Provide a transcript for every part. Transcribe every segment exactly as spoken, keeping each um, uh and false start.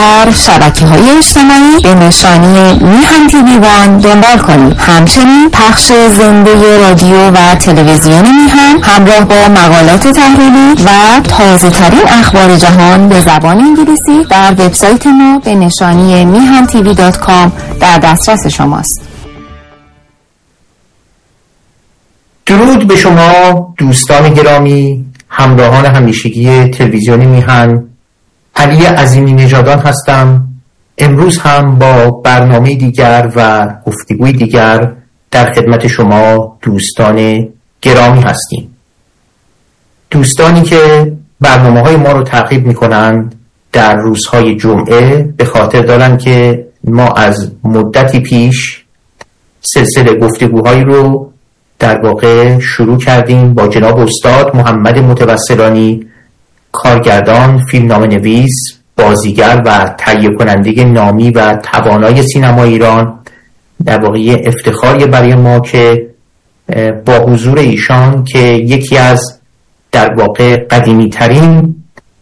در شبکه‌های اجتماعی به نشانی میهن تیوی وان دنبال کنید. همچنین پخش زنده رادیو و تلویزیون میهن همراه با مقالات تحلیلی و تازه ترین اخبار جهان به زبان انگلیسی در وبسایت ما به نشانی میهن تیوی دات کام در دسترس شماست. درود به شما دوستان گرامی، همراهان همیشگی تلویزیون میهن. علی عظیمی نژادان هستم. امروز هم با برنامه دیگر و گفتگوی دیگر در خدمت شما دوستان گرامی هستیم. دوستانی که برنامه‌های ما رو تعقیب می‌کنند در روزهای جمعه به خاطر دارن که ما از مدتی پیش سلسله گفتگوهایی رو در واقع شروع کردیم با جناب استاد محمد متوسلانی، کارگردان، فیلمنامه نویس، بازیگر و تهیه کننده نامی و توانای سینما ایران. در واقع افتخاری برای ما که با حضور ایشان که یکی از در واقع قدیمی ترین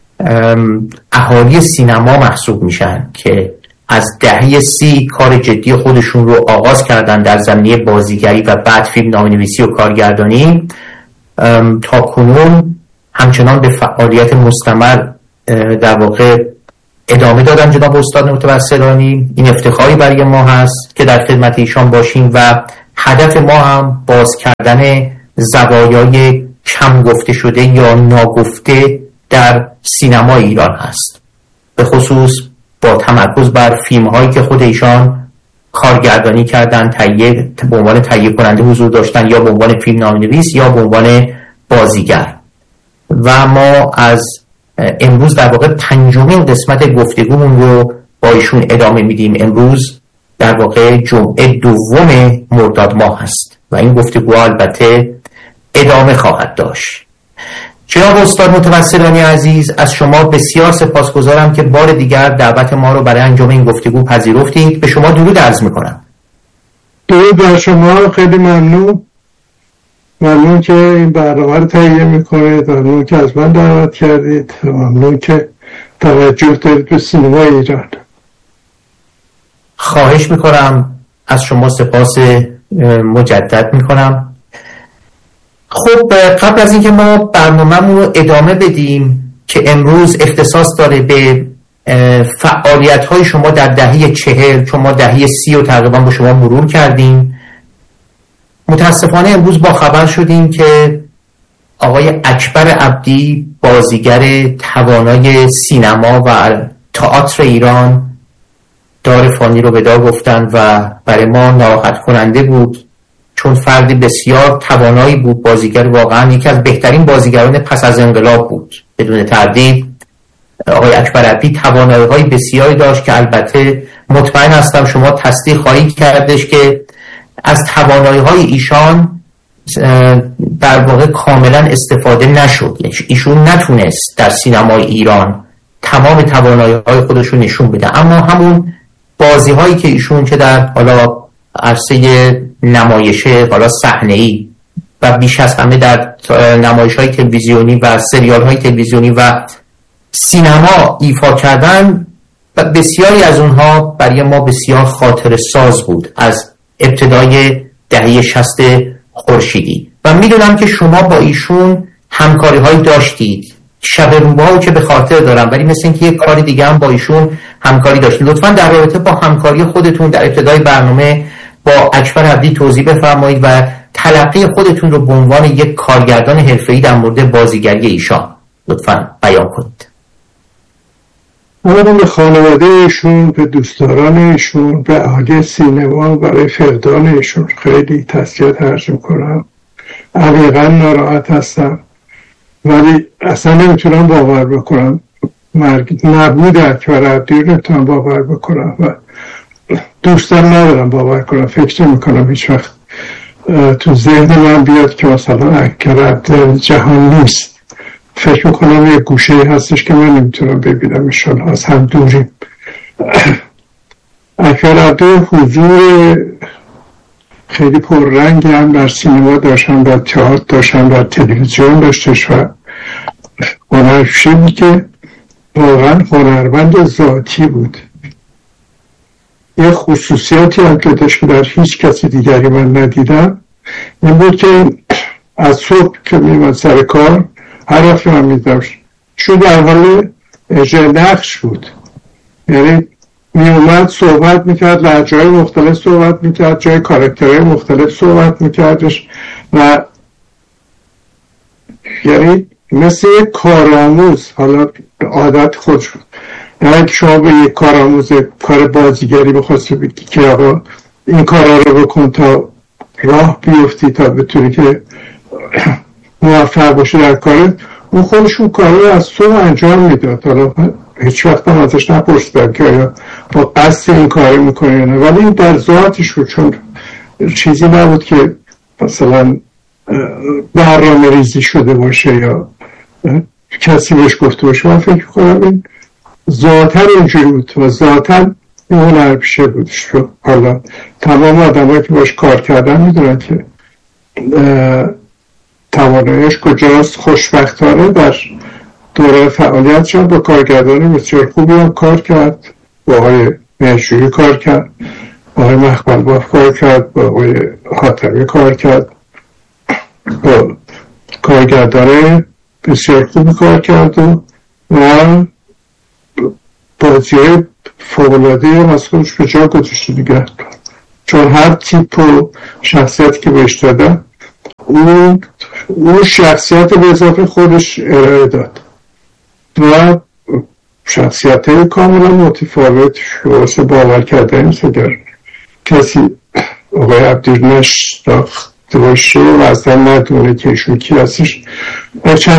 اهالی سینما محسوب میشن که از دهه سی کار جدی خودشون رو آغاز کردن در زمینه بازیگری و بعد فیلمنامه نویسی و کارگردانی، تا کنون همچنان به فعالیت مستمر در واقع ادامه دادن جناب استاد متوسلانی. این افتخاری برای ما هست که در خدمت ایشان باشیم و هدف ما هم باز کردن زوایای کم گفته شده یا ناگفته در سینما ایران هست، به خصوص با تمرکز بر فیلم هایی که خود ایشان کارگردانی کردن، تهیه به عنوان تهیه کننده حضور داشتن یا به عنوان فیلمنامه نویس یا به عنوان بازیگر. و ما از امروز در واقع پنجمین قسمت گفتگومون رو با ایشون ادامه میدیم. امروز در واقع جمعه دوم مرداد ماه هست و این گفتگو البته ادامه خواهد داشت. جناب استاد متوسلانی عزیز، از شما بسیار سپاسگزارم که بار دیگر دعوت ما رو برای انجام این گفتگو پذیرفتید. به شما درود عرض میکنم. درود بر شما، خیلی ممنون. ممنون که این برنامه رو تهیه میکنید، ممنون که از من دعوت کردید، ممنون که توجه دارید به سینما ایران. خواهش میکنم، از شما سپاس مجدد میکنم. خب قبل از اینکه ما برنامه‌مون رو ادامه بدیم که امروز اختصاص داره به فعالیت‌های شما در دهه چهل، چون ما دهه سی رو تقریبا با شما مرور کردیم، متاسفانه امروز با خبر شدیم که آقای اکبر عبدی، بازیگر توانای سینما و تئاتر ایران، دار فانی رو به دار گفتن و برای ما ناراحت کننده بود، چون فردی بسیار توانایی بود، بازیگر واقعا یکی از بهترین بازیگران پس از انقلاب بود. بدون تردید آقای اکبر عبدی توانایی‌های بسیاری داشت که البته مطمئن هستم شما تصدیق خواهید کردش که از توانایی‌های ایشان در واقع کاملا استفاده نشد. ایشون نتونست در سینمای ایران تمام توانایی‌های خودش رو نشون بده، اما همون بازی‌هایی که ایشون که در حالا عرصه نمایشه، حالا صحنه‌ای و بیش از همه در نمایش‌های تلویزیونی و سریال‌های تلویزیونی و سینما ایفا کردن، و بسیاری از اونها برای ما بسیار خاطره ساز بود از ابتدای دهه شصت خورشیدی. و میدونم که شما با ایشون همکاری هایی داشتید، شب روباهایی که به خاطر دارم، ولی مثل اینکه یک کاری دیگه هم با ایشون همکاری داشتید. لطفاً در رابطه با همکاری خودتون در ابتدای برنامه با اکبر عبدی توضیح بفرمایید و تلقی خودتون رو به عنوان یک کارگردان حرفه‌ای در مورد بازیگری ایشان لطفاً بیان کنید. اولا به خانواده ایشون، به دوستداران ایشون، به اهالی سینما، برای فقدان ایشون خیلی تسلیت عرض میکنم. عمیقا ناراحت هستم، ولی اصلا نمیتونم باور بکنم مرگ نبود اکبر عبدی رو نمیتونم باور بکنم و دوستم ندارم باور کنم. فکر نمیکنم هیچ وقت تو ذهن من بیاد که مثلا اکبر عبدی جهان نیست. فکر میکنم یه گوشه هستش که من نمیتونم ببینم، ایشان از هم دوریم. اکبر عبدی حضور خیلی پررنگی هم در سینما داشتن، در تئاتر داشتن، در تلویزیون داشتش و هنرپیشه بود که واقعا هنرمند ذاتی بود. یه خصوصیاتی هم که داشت که در هیچ کسی دیگری من ندیدم این بود که از صبح که میمد سر کار هر وقت من میدم چون در حال اجرای نقش بود، یعنی میومد صحبت میکرد، لهجه‌های مختلف صحبت میکرد، جای کاراکترهای مختلف صحبت میکردش و یعنی مثل یک کارآموز، حالا عادت خودش بود. یعنی که شما به یک کارآموز کار بازیگری بخواستی بگی که آقا این کارا رو بکن تا راه بیفتی تا بتونی که موفق باشی در کارت، اون خودش اون کار رو از صبح انجام میداد. حالا هیچ وقت هم ازش نپرسیدم که آیا با قصد این کار میکنه یا نه، ولی این در ذاتش بود، چون چیزی نبود که مثلا برنامه ریزی شده باشه یا کسی بهش گفته باشه. من فکر کنم این ذاتاً اینجوری بود و ذاتاً این هنرپیشه بودش. حالا تمام آدمایی که باش کار کردن میدونن که تواناییش کجاست. خوشبختانه در دوره فعالیتشان با کارگردان بسیار خوبی هم کار کرد، با آقای مهرجویی کار کرد، با آقای مخمل باف کار کرد، با آقای حاتمی کار کرد، با کارگردان بسیار خوبی کار کرد و و بازیه فوق‌العاده هم از خودش به جا گذاشته دیگه، چون هر تیپ و شخصیتی که بهش دادن اون اون شخصیت به اضافه خودش ارائه داد و شخصیت کاملا متفاوت واسه باور کردن نیست. اگر کسی آقای عبدی نشناخته باشه و اصلا ندونه که ایشون کی هستش،